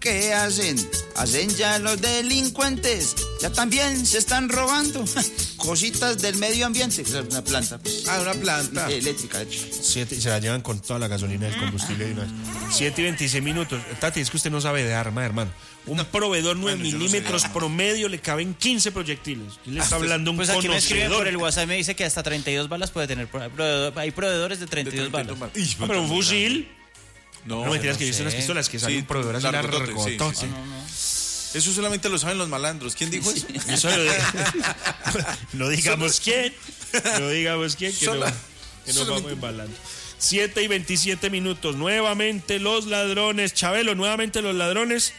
¿qué hacen? Hacen ya los delincuentes, ya también se están robando cositas del medio ambiente. Una planta. Pues, una planta. Eléctrica. 7, se la llevan con toda la gasolina del combustible de una vez. 7:26. Tati, es que usted no sabe de arma, hermano. Un proveedor 9 milímetros promedio le caben 15 proyectiles. ¿Quién le está hablando? Un pues aquí me escriben conocedor. por el WhatsApp, me dice que hasta 32 balas puede tener. Hay proveedores de 32 balas. Pero un fusil. No, No mentiras, que yo sé. hice unas pistolas que salen un proveedor así largotote, largotote. sí. Eso solamente lo saben los malandros. ¿Quién dijo eso? Eso no digamos quién. No digamos quién, que nos vamos embalando. 7:27. Nuevamente los ladrones. Chabelo, nuevamente los ladrones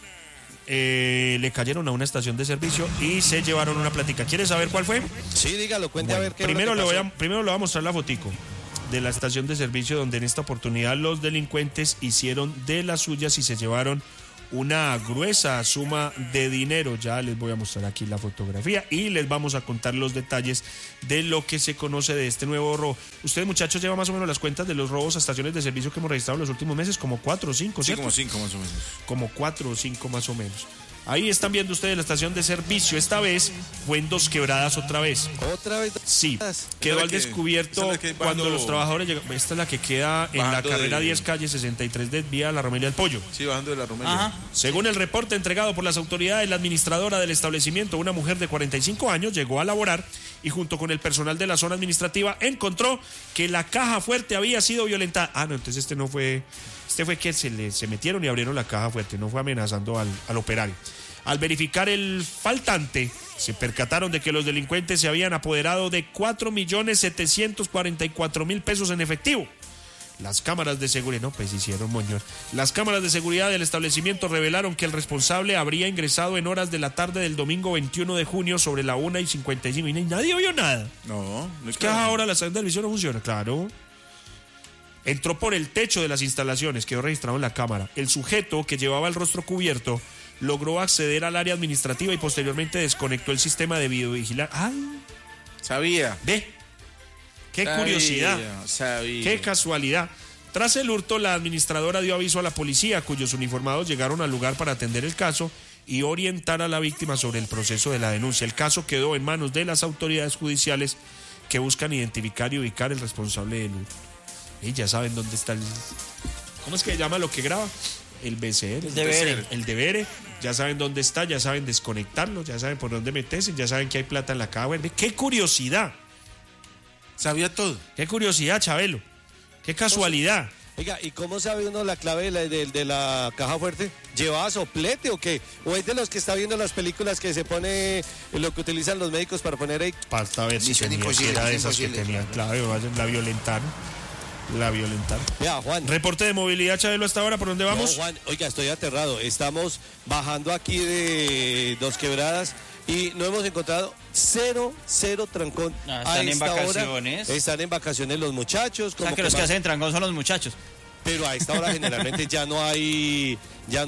le cayeron a una estación de servicio y se llevaron una plática. ¿Quieres saber cuál fue? Sí, dígalo, cuente a ver qué. Primero le voy a mostrar la fotico de la estación de servicio donde en esta oportunidad los delincuentes hicieron de las suyas y se llevaron una gruesa suma de dinero. Ya les voy a mostrar aquí la fotografía y les vamos a contar los detalles de lo que se conoce de este nuevo robo. Ustedes, muchachos, llevan más o menos las cuentas de los robos a estaciones de servicio que hemos registrado en los últimos meses, como 4 o 5, Sí, ¿cierto? como 5 más o menos. Como 4 o 5 más o menos. Ahí están viendo ustedes la estación de servicio. Esta vez fue en Dos Quebradas otra vez. ¿Otra vez? Sí, quedó al descubierto cuando los trabajadores llegaron. Esta es la que queda en la carrera 10, calle 63 de vía La Romelia del Pollo. Sí, bajando de La Romelia. Ajá. Según el reporte entregado por las autoridades, la administradora del establecimiento, una mujer de 45 años, llegó a laborar y junto con el personal de la zona administrativa encontró que la caja fuerte había sido violentada. No, entonces este fue que se metieron y abrieron la caja fuerte, no fue amenazando al operario. Al verificar el faltante, se percataron de que los delincuentes se habían apoderado de 4.744.000 pesos en efectivo. Las cámaras de seguridad, Las cámaras de seguridad del establecimiento revelaron que el responsable habría ingresado en horas de la tarde del domingo 21 de junio sobre la 1:55 y nadie vio nada. No Es que ahora la estación de servicio no funciona, claro. Entró por el techo de las instalaciones, quedó registrado en la cámara. El sujeto, que llevaba el rostro cubierto, logró acceder al área administrativa y posteriormente desconectó el sistema de videovigilancia. ¡Ay! Sabía. Ve. ¡Qué curiosidad! Sabía. ¡Qué casualidad! Tras el hurto, la administradora dio aviso a la policía, cuyos uniformados llegaron al lugar para atender el caso y orientar a la víctima sobre el proceso de la denuncia. El caso quedó en manos de las autoridades judiciales que buscan identificar y ubicar el responsable del hurto. Y ya saben dónde está el... ¿Cómo es que se llama lo que graba? El BCR. El deber. Ya saben dónde está, ya saben desconectarlo, ya saben por dónde meterse, ya saben que hay plata en la caja. ¡Qué curiosidad! Sabía todo. ¡Qué curiosidad, Chabelo! ¡Qué casualidad! Oiga, ¿y cómo sabe uno la clave de la caja fuerte? ¿Llevaba soplete o qué? ¿O es de los que está viendo las películas que se pone lo que utilizan los médicos para poner ahí? Para ver si era de esas que tenían clave, la violentaron. Vea, Juan. Reporte de movilidad, Chabelo, hasta ahora, ¿por dónde vamos? No, Juan, oiga, estoy aterrado. Estamos bajando aquí de Dos Quebradas y no hemos encontrado cero trancón. Están en vacaciones. Están en vacaciones los muchachos. O sea, que los que hacen trancón son los muchachos. Pero a esta hora generalmente ya no hay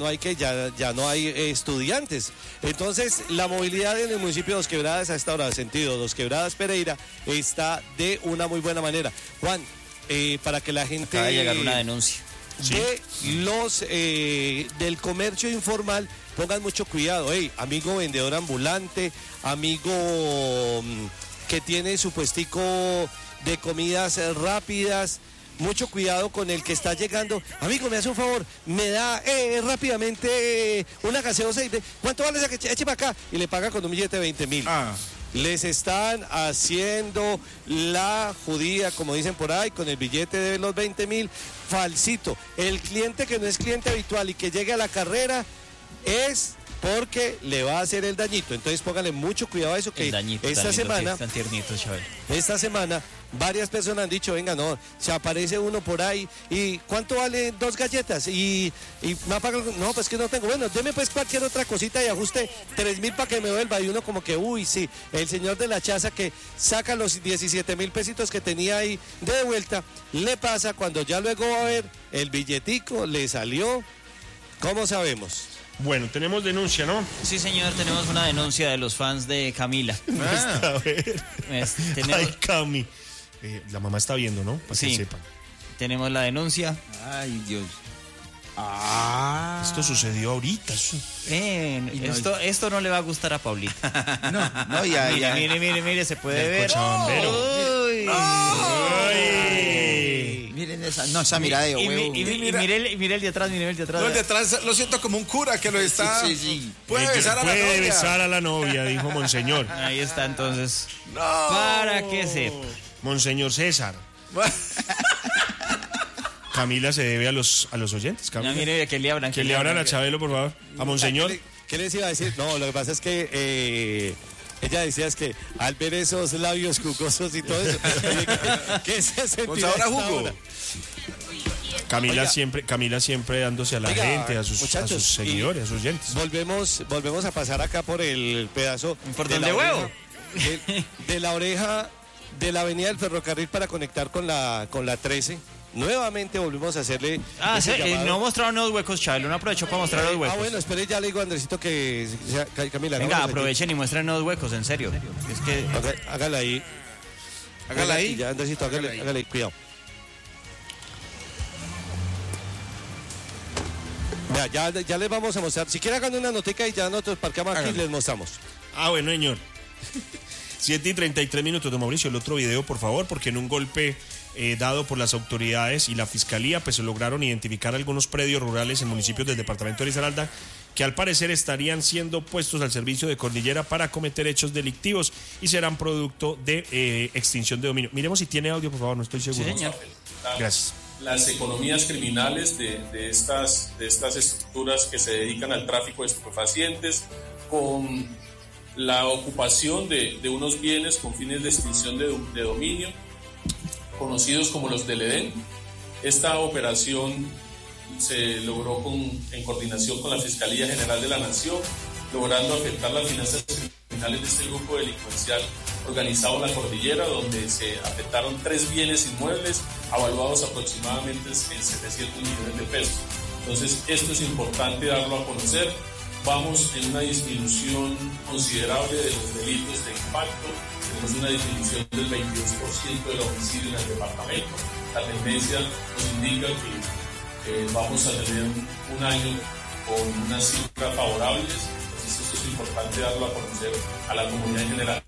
estudiantes. Entonces, la movilidad en el municipio de Dos Quebradas a esta hora, sentido Dos Quebradas Pereira, está de una muy buena manera. Juan, para que la gente... Acaba de llegar una denuncia. De los del comercio informal, pongan mucho cuidado. Amigo vendedor ambulante, amigo que tiene su puestico de comidas rápidas, mucho cuidado con el que está llegando. Amigo, me hace un favor, me da rápidamente una gaseosa y ¿cuánto vale esa que eche para acá? Y le paga con un billete de 20,000. Les están haciendo la judía, como dicen por ahí, con el billete de los 20,000, falsito. El cliente que no es cliente habitual y que llegue a la carrera es porque le va a hacer el dañito. Entonces pónganle mucho cuidado a eso, que esta semana varias personas han dicho, venga, no, se aparece uno por ahí y ¿cuánto vale 2 galletas? Y me pagan, no, pues que no tengo. Bueno, deme pues cualquier otra cosita y ajuste 3,000 para que me vuelva. Y uno como que, uy, sí, el señor de la chaza que saca los 17,000 pesitos que tenía ahí de vuelta, le pasa cuando ya luego va a ver el billetico, le salió, ¿cómo sabemos? Bueno, tenemos denuncia, ¿no? Sí, señor, tenemos una denuncia de los fans de Camila. A ver. Tenemos... Ay, Cami. La mamá está viendo, ¿no? Para que sepan. Tenemos la denuncia. Ay, Dios. Esto sucedió ahorita. Esto no le va a gustar a Paulita. No, Mire, se puede Del ver. Cochabambero. Uy. Miren esa mirada de huevo. Y mire el de atrás, mire el de atrás. No, el de atrás lo siento como un cura que lo está... Sí. Puede besar a la novia. Puede besar a la novia, dijo Monseñor. Ahí está, entonces. No. Para que sepa. Monseñor César. Camila se debe a los oyentes. Camila. No, mire, que le abran. Que le abran a Chabelo, por favor. A Monseñor. ¿Qué les iba a decir? No, lo que pasa es que ella decía es que al ver esos labios jugosos y todo eso, ¿qué se sentía? Con sabor a jugo. Camila Oiga. siempre dándose a la Oiga, gente, a sus muchachos, seguidores, a sus oyentes. Volvemos a pasar acá por el pedazo ¿Por de dónde la huevo? oreja, de la oreja de la avenida del ferrocarril para conectar con la 13. Nuevamente volvimos a hacerle Sí, llamado. no mostraron los huecos, Chabelo. No aprovechó para mostrar los huecos. Bueno, espere, ya le digo a Andresito que Camila. Venga, hagámoslo aprovechen y muestren los huecos, en serio. Es que allí. Hágala ahí. Hágala ahí. Ya, Andresito, hágale ahí, cuidado. Vea, ya les vamos a mostrar. Si quiere hagan una notica y ya nosotros parqueamos aquí y les mostramos. Bueno, señor. 7:33 don Mauricio. El otro video, por favor, porque en un golpe dado por las autoridades y la fiscalía, pues se lograron identificar algunos predios rurales en municipios del departamento de Risaralda que al parecer estarían siendo puestos al servicio de Cordillera para cometer hechos delictivos y serán producto de extinción de dominio. Miremos si tiene audio, por favor, no estoy seguro. Sí, señor. Gracias. Las economías criminales de estas estructuras que se dedican al tráfico de estupefacientes, con la ocupación de unos bienes con fines de extinción de dominio, conocidos como los del Edén. Esta operación se logró en coordinación con la Fiscalía General de la Nación, logrando afectar las finanzas criminales de este grupo delincuencial organizado en la Cordillera, donde se afectaron 3 bienes inmuebles avaluados aproximadamente en 700 millones de pesos. Entonces, esto es importante darlo a conocer. Vamos en una disminución considerable de los delitos de impacto. Tenemos una disminución del 22% del homicidio en el departamento. La tendencia nos indica que vamos a tener un año con unas cifras favorables. Entonces, esto es importante darlo a conocer a la comunidad en general.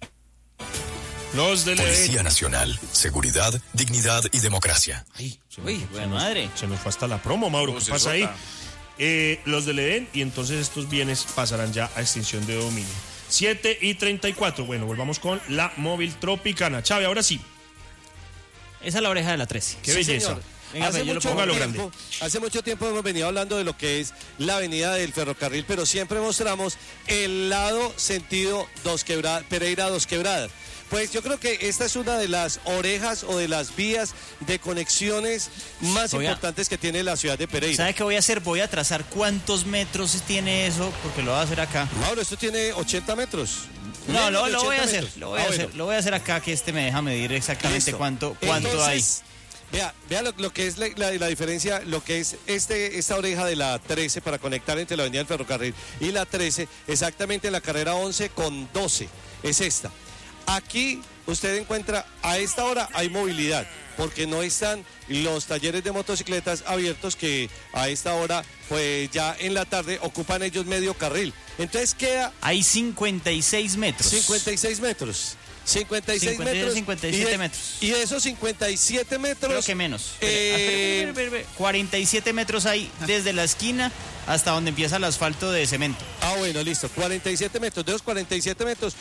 Los del Policía Nacional, seguridad, dignidad y democracia. Uy, buena madre. Se nos fue hasta la promo, Mauro. ¿Qué pasa ahí? Los del Edén, y entonces estos bienes pasarán ya a extinción de dominio. 7:34. Bueno, volvamos con la móvil Tropicana. Chave, ahora sí. Esa es la oreja de la 13. Qué belleza. Señor. Venga, yo lo pongo a lo grande. Hace mucho tiempo hemos venido hablando de lo que es la avenida del ferrocarril, pero siempre mostramos el lado sentido Pereira Dos Quebradas. Pues yo creo que esta es una de las orejas o de las vías de conexiones más importantes que tiene la ciudad de Pereira. ¿Sabe qué voy a hacer? Voy a trazar cuántos metros tiene eso, porque lo voy a hacer acá. Mauro, esto tiene 80 metros. No, Menos de lo voy a 80 hacer, metros. lo voy a hacer acá, que me deja medir exactamente Listo. cuánto Entonces, hay. Vea lo que es la diferencia, lo que es esta oreja de la 13 para conectar entre la avenida del ferrocarril y la 13, exactamente en la carrera 11 con 12, es esta. Aquí usted encuentra, a esta hora hay movilidad, porque no están los talleres de motocicletas abiertos que a esta hora, pues ya en la tarde ocupan ellos medio carril. Entonces queda... Hay 56 metros. 56 metros. 56 metros. 57 metros. Y de esos 57 metros... Creo que menos. Espere. 47 metros hay desde la esquina hasta donde empieza el asfalto de cemento. Bueno, listo. 47 metros. De los 47 metros,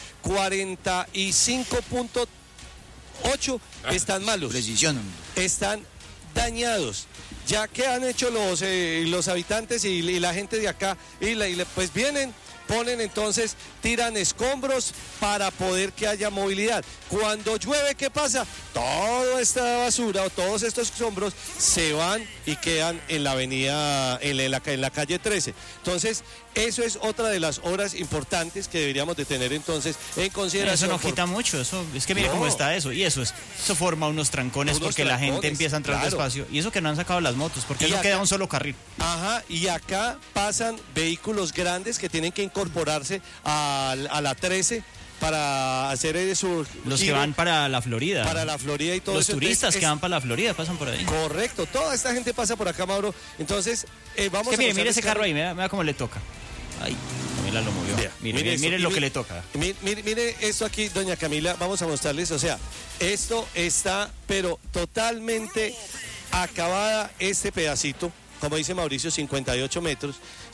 45.8 están malos. Precisión. Están dañados. Ya que han hecho los habitantes y la gente de acá, pues vienen, ponen entonces, tiran escombros para poder que haya movilidad. Cuando llueve, ¿qué pasa? Toda esta basura o todos estos escombros se van y quedan en la avenida, en la calle 13. Entonces, eso es otra de las obras importantes que deberíamos de tener entonces en consideración. Eso no quita mucho, eso es que mire cómo está eso, y eso forma unos trancones porque la gente empieza a entrar despacio, y eso que no han sacado las motos, porque no queda un solo carril. Ajá, y acá pasan vehículos grandes que tienen que incorporarse a la 13 para hacer eso. Los que van para la Florida. Para la Florida y todo los eso. Los turistas entonces, que van para la Florida pasan por ahí. Correcto, toda esta gente pasa por acá, Mauro. Entonces, vamos mire ese carro ahí, mira cómo le toca. Ahí, Camila lo movió. Mire lo que le toca. Mire esto aquí, doña Camila, vamos a mostrarles, o sea, esto está, pero totalmente acabada este pedacito, como dice Mauricio, 58 metros.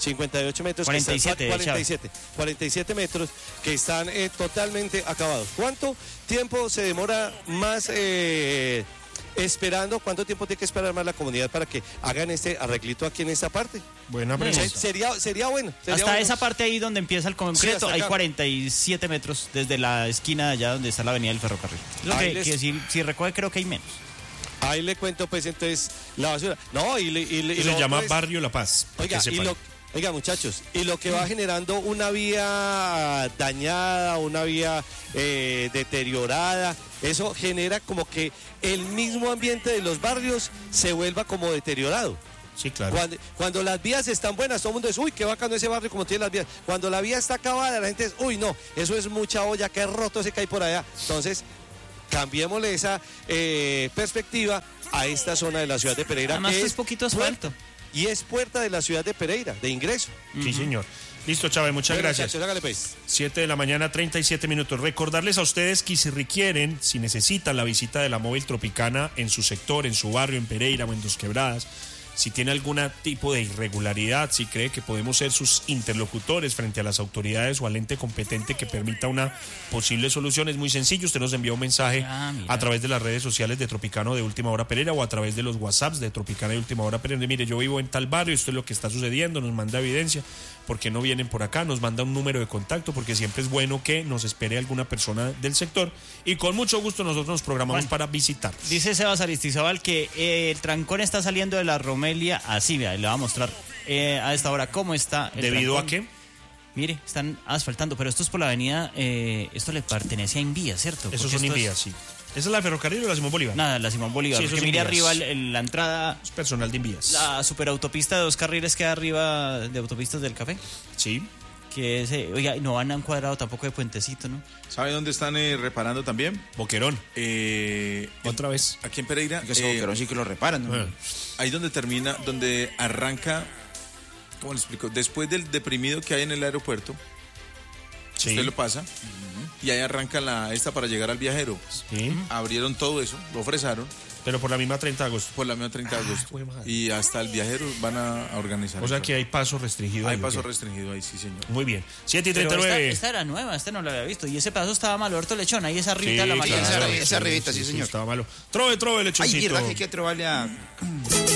47 metros que están totalmente acabados. ¿Cuánto tiempo se demora más esperando? ¿Cuánto tiempo tiene que esperar más la comunidad para que hagan este arreglito aquí en esta parte? Buena pregunta. Sería bueno. Hasta esa parte ahí donde empieza el concreto, hay 47 metros desde la esquina de allá donde está la avenida del ferrocarril. Si recoge, creo que hay menos. Ahí le cuento, pues, entonces, la basura. No, se llama Barrio La Paz. Oiga, muchachos, y lo que va generando una vía dañada, una vía deteriorada, eso genera como que el mismo ambiente de los barrios se vuelva como deteriorado. Sí, claro. Cuando las vías están buenas, todo el mundo dice, uy, qué bacano ese barrio como tiene las vías. Cuando la vía está acabada, la gente dice, uy, no, eso es mucha olla, qué roto ese que hay por allá. Entonces, cambiémosle esa perspectiva a esta zona de la ciudad de Pereira. Además, es poquito asfalto. Y es puerta de la ciudad de Pereira, de ingreso. Sí, señor. Listo, Chávez, muchas gracias. Muchachos, hágale pues. 7 de la mañana, 37 minutos. Recordarles a ustedes que si requieren, si necesitan la visita de la móvil Tropicana en su sector, en su barrio, en Pereira o en Dos Quebradas, si tiene algún tipo de irregularidad, si cree que podemos ser sus interlocutores frente a las autoridades o al ente competente que permita una posible solución, es muy sencillo. Usted nos envía un mensaje a través de las redes sociales de Tropicano de Última Hora Pereira o a través de los WhatsApps de Tropicana de Última Hora Pereira. Mire, yo vivo en tal barrio, esto es lo que está sucediendo, nos manda evidencia. ¿Por qué no vienen por acá? Nos manda un número de contacto, porque siempre es bueno que nos espere alguna persona del sector y con mucho gusto nosotros nos programamos para visitar. Dice Sebas Aristizábal que el trancón está saliendo de la Romelia así, vea, le va a mostrar a esta hora cómo está el ¿Debido trancón. a qué? Mire, están asfaltando, pero esto es por la avenida, esto le pertenece a Invías, ¿cierto? Eso son Invías, sí. ¿Esa es la de Ferrocarril o la Simón Bolívar? Nada, la Simón Bolívar. Sí, porque mire arriba la entrada. Es personal de Invías. La superautopista de 2 carriles queda arriba de Autopistas del Café. Sí. Que oiga, no van a un cuadrado tampoco de puentecito, ¿no? ¿Sabe dónde están reparando también? Boquerón. Otra vez. Aquí en Pereira. Que ese Boquerón sí que lo reparan, ¿no? Ahí donde arranca, ¿cómo le explico? Después del deprimido que hay en el aeropuerto, sí. Usted lo pasa, y ahí arranca esta para llegar al viajero. Sí. Abrieron todo eso, lo ofrecieron. Pero por la misma 30 de agosto. Por la misma 30 de agosto. Y hasta el viajero van a organizar. O sea que hay paso restringido. Hay paso restringido ahí, sí, señor. Muy bien. 7:39. Esta era nueva, no la había visto. Y ese paso estaba malo, Alberto Lechón. Ahí esa arribita de la mañana. Esa arribita, sí, señor. Estaba malo. Trove, lechoncito. Ay, ¿verdad que hay que trobarle a...